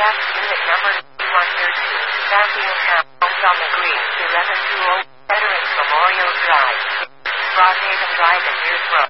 Fast Unit number 132, Southeast Homes on the Green, 1120, Veterans Memorial Drive, Broadhaven Drive and Deers Road.